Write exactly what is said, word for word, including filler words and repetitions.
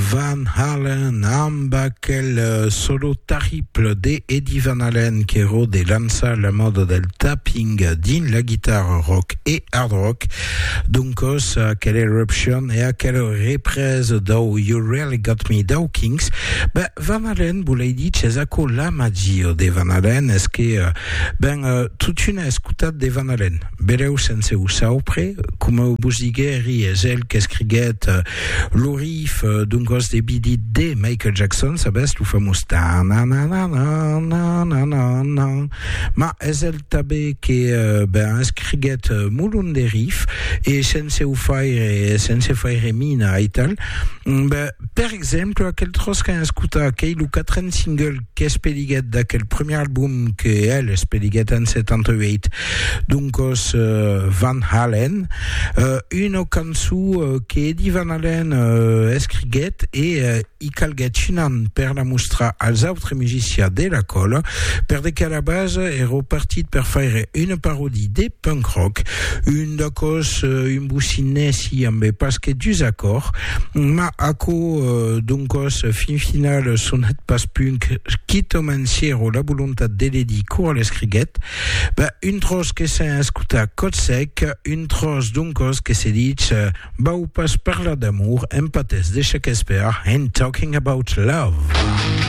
Van Halen amb aquel solo terrible de Eddie Van Halen che rode lança la mode del tapping din la guitare rock e hard rock. Duncos aquelle eruption e aquelle reprise do You Really Got Me do Kings. Beh, Van Halen voulei dire c'è la magia de Van Halen es che ben uh, tutta una escutat de Van Halen bereu sense usaupre come busigeri es el che scriguet uh, lo riff uh, d'un gos de bidit de Michael Jackson sabes lo famos ta na na na na na na na na ma es el tabe che uh, ben scriguet uh, mulun de riff e sense ufaire sense faire mina e tal ben, per exemple aquel tros che escuta che il quatrième single che speliguet d'aquel premier album che elle speliguet en settantahuit duncos uh, Van Halen uh, une cançó uh, che Eddie Van Halen uh, escriguet e uh, i calguet chinan per la mostra als autres musiciens de la colla per de che a la base ero partit per faire une parodie de punk rock un d'acos uh, un boucinesi amb pas que dus accords ma aco uh, duncos fin final sonet pas punk chitomanciero la volontat de l'Eddie cour l'escriguet bah, une tros que s'est escuta cot sec une tros duncos que se dit uh, bau pas parla d'amour empates de Shakespeare and talking about love.